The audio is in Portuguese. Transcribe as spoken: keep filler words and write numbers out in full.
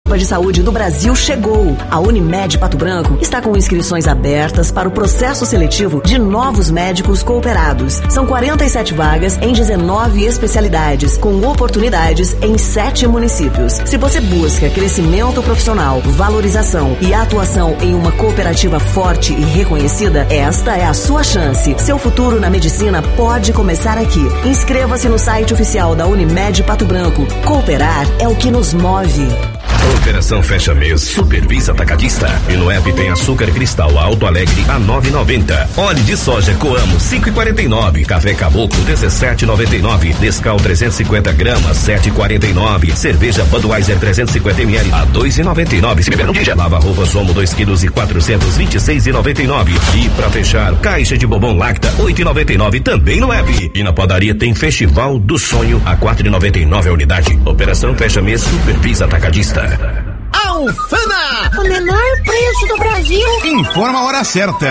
de Saúde do Brasil chegou. A Unimed Pato Branco está com inscrições abertas para o processo seletivo de novos médicos cooperados. São quarenta e sete vagas em dezenove especialidades, com oportunidades em sete municípios. Se você busca crescimento profissional, valorização e atuação em uma cooperativa forte e reconhecida, esta é a sua chance. Seu futuro na medicina pode começar aqui. Inscreva-se no site oficial da Unimed Pato Branco. Cooperar é o que nos move. Operação Fecha Mês Supervisa Atacadista. E no app tem açúcar cristal Alto Alegre a nove e noventa. Óleo de soja Coamo cinco e quarenta e nove. Café Caboclo dezessete e noventa e nove. Nescau trezentos e cinquenta gramas sete e quarenta e nove. Cerveja Budweiser trezentos e cinquenta mililitros a dois e noventa e nove. Se beber um dia. Lava roupas Omo dois quilos e quatrocentos e vinte e seis e noventa e nove. E pra fechar, caixa de bombom Lacta oito e noventa e nove também no app. E na padaria tem Festival do Sonho a quatro e noventa e nove a unidade. Operação Fecha Mês Supervisa Atacadista. Alfama! O menor preço do Brasil. Informa a hora certa.